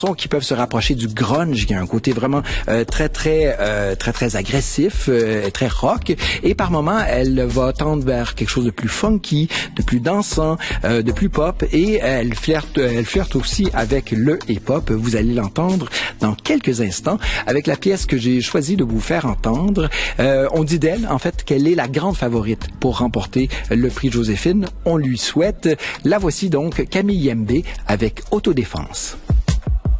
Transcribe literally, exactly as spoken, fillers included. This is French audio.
qui peuvent se rapprocher du grunge, qui a un côté vraiment euh, très très euh, très très agressif, euh, très rock, et par moments elle va tendre vers quelque chose de plus funky, de plus dansant, euh, de plus pop, et elle flirte elle flirte aussi avec le hip-hop. Vous allez l'entendre dans quelques instants avec la pièce que j'ai choisi de vous faire entendre. Euh, on dit d'elle en fait qu'elle est la grande favorite pour remporter le prix Joséphine. On lui souhaite. La voici donc, Camille Yembé avec Autodéfense.